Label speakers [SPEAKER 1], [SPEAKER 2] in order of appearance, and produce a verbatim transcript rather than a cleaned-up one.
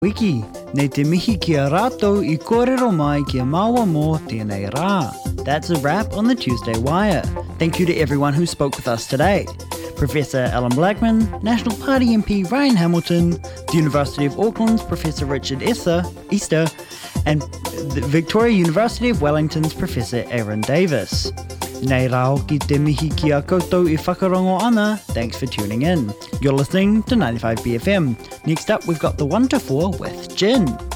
[SPEAKER 1] Wiki, ne te mihi ki a rātou I kōrero mai ki a māua mō tēnei rā. That's a wrap on the Tuesday Wire. Thank you to everyone who spoke with us today. Professor Alan Blackman, National Party M P Ryan Hamilton, the University of Auckland's Professor Richard Easter, Easter and the Victoria University of Wellington's Professor Aaron Davis. Nei rao ki te mihi ki a koutou I whakarongo ana. Thanks for tuning in. You're listening to ninety-five B F M. Next up, we've got the one to four with Jin.